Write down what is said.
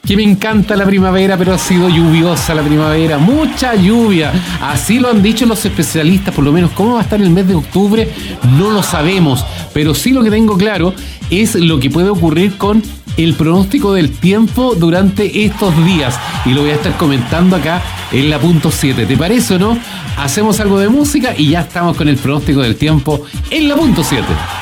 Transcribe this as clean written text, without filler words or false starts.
que me encanta la primavera, pero ha sido lluviosa la primavera, mucha lluvia. Así lo han dicho los especialistas, por lo menos. ¿Cómo va a estar el mes de octubre? No lo sabemos, pero sí lo que tengo claro es lo que puede ocurrir con el pronóstico del tiempo durante estos días, y lo voy a estar comentando acá en la punto 7. ¿Te parece o no? Hacemos algo de música y ya estamos con el pronóstico del tiempo en la punto 7.